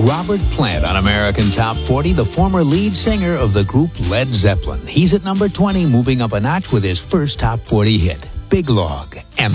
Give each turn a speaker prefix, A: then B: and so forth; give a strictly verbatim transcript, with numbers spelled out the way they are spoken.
A: Robert Plant on American Top forty, the former lead singer of the group Led Zeppelin. He's at number twenty, moving up a notch with his first Top forty hit, Big Log. And